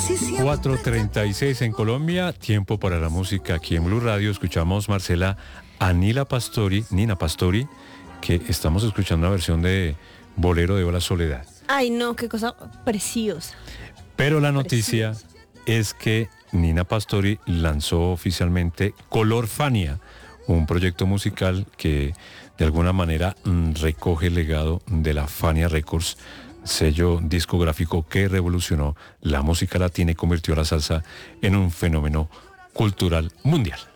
4:36 en Colombia, tiempo para la música aquí en Blue Radio. Escuchamos, Marcela, a Nina Pastori, que estamos escuchando una versión de Bolero de Hola Soledad. Ay, no, qué cosa preciosa. Pero la noticia es que Nina Pastori lanzó oficialmente Color Fania, un proyecto musical que de alguna manera recoge el legado de la Fania Records, sello discográfico que revolucionó la música latina y convirtió a la salsa en un fenómeno cultural mundial.